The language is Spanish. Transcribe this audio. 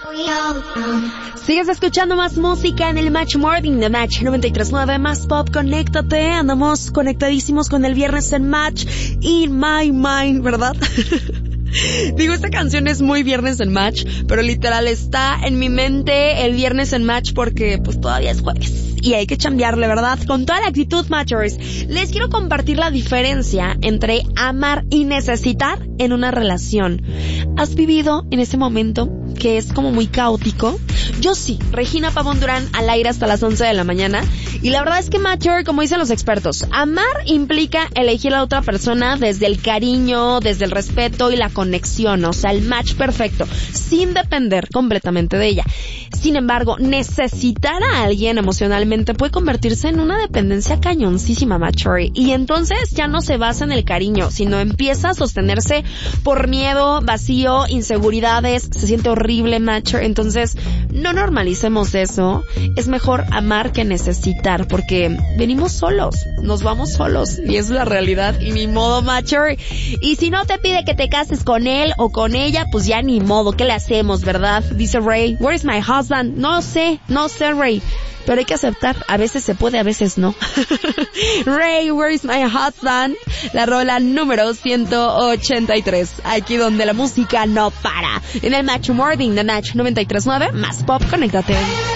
Sigues escuchando más música en el Match Morning de Match 93.9, más pop, conéctate, andamos conectadísimos con el viernes en Match in my mind, ¿verdad? Digo, esta canción es muy viernes en Match, pero literal está en mi mente el viernes en Match porque pues todavía es jueves y hay que chambearle, ¿verdad? Con toda la actitud, Matchers. Les quiero compartir la diferencia entre amar y necesitar en una relación. ¿Has vivido en ese momento que es como muy caótico? Yo sí, Regina Pavón Durán al aire hasta las 11 de la mañana. Y la verdad es que, Matcher, como dicen los expertos, amar implica elegir a la otra persona desde el cariño, desde el respeto y la conexión, o sea, el match perfecto, sin depender completamente de ella. Sin embargo, necesitar a alguien emocionalmente puede convertirse en una dependencia cañoncísima, Matcher. Y entonces ya no se basa en el cariño, sino empieza a sostenerse por miedo, vacío, inseguridades, se siente horrible, Matcher. Entonces, no normalicemos eso. Es mejor amar que necesitar, porque venimos solos, nos vamos solos, y es la realidad, y ni modo, Matcher. Y si no te pide que te cases con él o con ella, pues ya ni modo, ¿qué le hacemos, verdad? Dice Ray, where is my husband? No sé, Ray. Pero hay que aceptar, a veces se puede, a veces no. Ray, where is my husband? La rola número 183. Aquí donde la música no para. En el Match Morning de Match 93.9, más pop, conéctate.